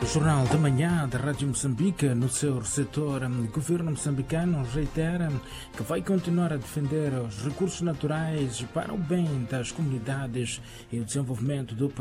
Jornal da Manhã da Rádio Moçambique, no seu receptor, o governo moçambicano reitera que vai continuar a defender os recursos naturais para o bem das comunidades e o desenvolvimento do país.